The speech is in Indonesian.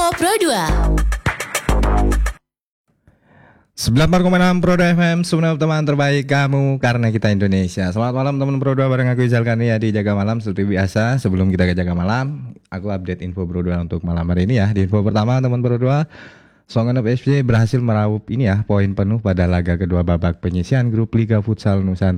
Pro 2. 94,6 Pro 2 FM, semua teman terbaik kamu karena kita Indonesia. Selamat malam teman Pro 2, bareng aku Izal Karnia di Jaga Malam. Seperti biasa, sebelum kita ke Jaga Malam, aku update info Pro 2 untuk malam hari ini ya. Di info pertama teman Pro 2, Songanep FC berhasil meraup poin penuh pada laga kedua babak penyisian grup Liga Futsal Nusantara